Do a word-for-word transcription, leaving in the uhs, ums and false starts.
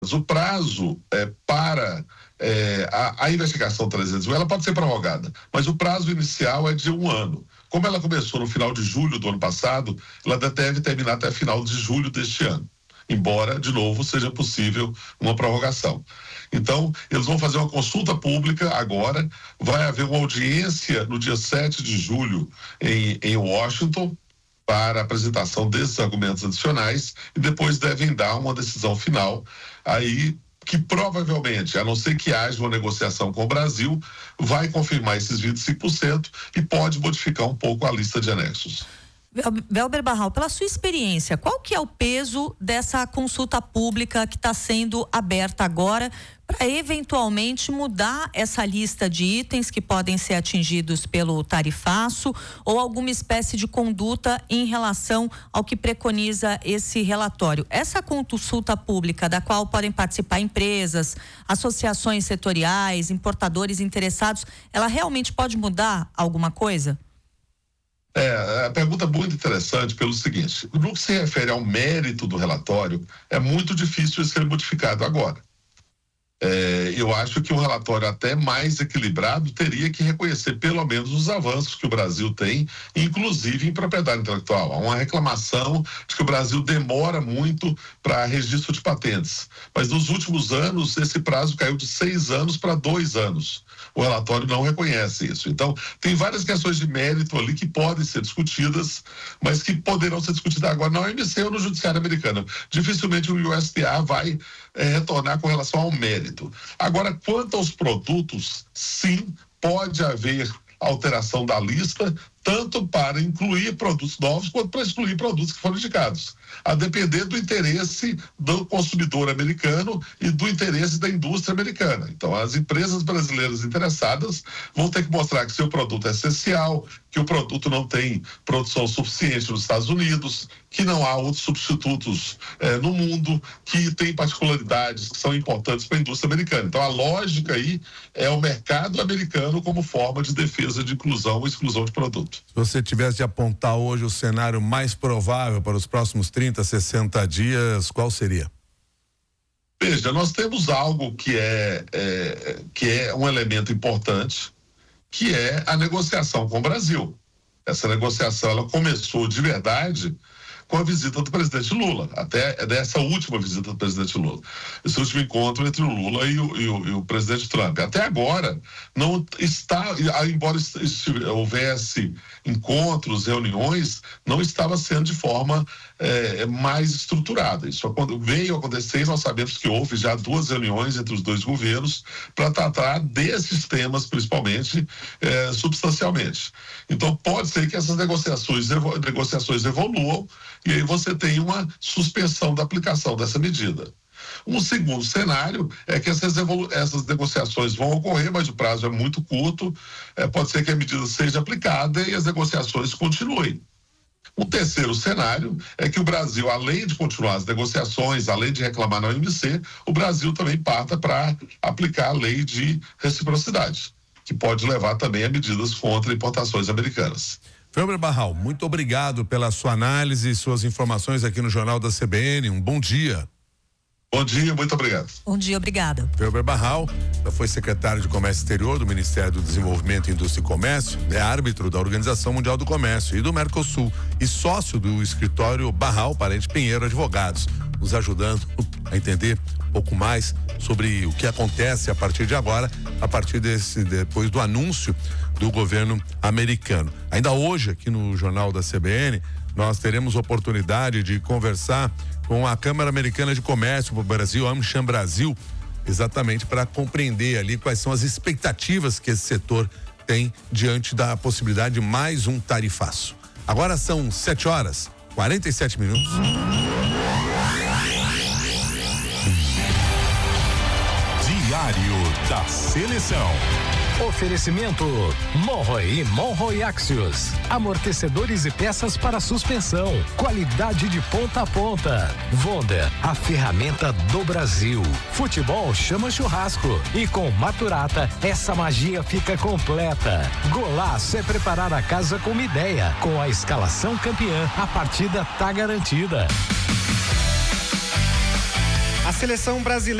O prazo é, para é, a, a investigação trezentos mil, ela pode ser prorrogada, mas o prazo inicial é de um ano. Como ela começou no final de julho do ano passado, ela deve terminar até final de julho deste ano, embora, de novo, seja possível uma prorrogação. Então, eles vão fazer uma consulta pública agora, vai haver uma audiência no dia sete de julho em, em Washington, para a apresentação desses argumentos adicionais, e depois devem dar uma decisão final, aí que provavelmente, a não ser que haja uma negociação com o Brasil, vai confirmar esses vinte e cinco por cento e pode modificar um pouco a lista de anexos. Welber Barral, pela sua experiência, qual que é o peso dessa consulta pública que está sendo aberta agora para eventualmente mudar essa lista de itens que podem ser atingidos pelo tarifaço ou alguma espécie de conduta em relação ao que preconiza esse relatório? Essa consulta pública, da qual podem participar empresas, associações setoriais, importadores interessados, ela realmente pode mudar alguma coisa? É, a pergunta é muito interessante pelo seguinte: no que se refere ao mérito do relatório, é muito difícil ser modificado agora. É, eu acho que um relatório até mais equilibrado teria que reconhecer pelo menos os avanços que o Brasil tem, inclusive em propriedade intelectual. Há uma reclamação de que o Brasil demora muito para registro de patentes, mas nos últimos anos esse prazo caiu de seis anos para dois anos. O relatório não reconhece isso. Então, tem várias questões de mérito ali que podem ser discutidas, mas que poderão ser discutidas agora na O M C ou no Judiciário americano. Dificilmente o U S D A vai é, retornar com relação ao mérito. Agora, quanto aos produtos, sim, pode haver alteração da lista, tanto para incluir produtos novos quanto para excluir produtos que foram indicados, a depender do interesse do consumidor americano e do interesse da indústria americana. Então, as empresas brasileiras interessadas vão ter que mostrar que seu produto é essencial, que o produto não tem produção suficiente nos Estados Unidos, que não há outros substitutos eh, no mundo, que tem particularidades que são importantes para a indústria americana. Então, a lógica aí é o mercado americano como forma de defesa de inclusão e exclusão de produto. Se você tivesse de apontar hoje o cenário mais provável para os próximos trinta, sessenta dias, qual seria? Veja, nós temos algo que é, é, que é um elemento importante, que é a negociação com o Brasil. Essa negociação, ela começou de verdade com a visita do presidente Lula, até dessa última visita do presidente Lula. Esse último encontro entre o Lula e o, e o, e o presidente Trump. Até agora, não está, embora houvesse encontros, reuniões, não estava sendo de forma é, mais estruturada. Isso veio acontecer, nós sabemos que houve já duas reuniões entre os dois governos para tratar desses temas, principalmente, é, substancialmente. Então, pode ser que essas negociações, negociações evoluam e aí você tem uma suspensão da aplicação dessa medida. Um segundo cenário é que essas, essas negociações vão ocorrer, mas o prazo é muito curto, é, pode ser que a medida seja aplicada e as negociações continuem. Um terceiro cenário é que o Brasil, além de continuar as negociações, além de reclamar na O M C, o Brasil também parta para aplicar a lei de reciprocidade, que pode levar também a medidas contra importações americanas. Welber Barral, muito obrigado pela sua análise e suas informações aqui no Jornal da C B N. Um bom dia. Bom dia, muito obrigado. Bom dia, obrigada. Welber Barral foi secretário de Comércio Exterior do Ministério do Desenvolvimento, Indústria e Comércio, é árbitro da Organização Mundial do Comércio e do Mercosul e sócio do escritório Barral, Parente Pinheiro Advogados, nos ajudando a entender um pouco mais sobre o que acontece a partir de agora, a partir desse, depois do anúncio do governo americano. Ainda hoje, aqui no Jornal da C B N, nós teremos oportunidade de conversar com a Câmara Americana de Comércio para o Brasil, a AmCham Brasil, exatamente para compreender ali quais são as expectativas que esse setor tem diante da possibilidade de mais um tarifaço. Agora são sete horas, quarenta e sete minutos. Diário da Seleção. Oferecimento Monroe e Monroe Axios. Amortecedores e peças para suspensão. Qualidade de ponta a ponta. Wonder, a ferramenta do Brasil. Futebol chama churrasco. E com Maturata, essa magia fica completa. Golaço é preparar a casa com uma ideia. Com a escalação campeã, a partida tá garantida. A seleção brasileira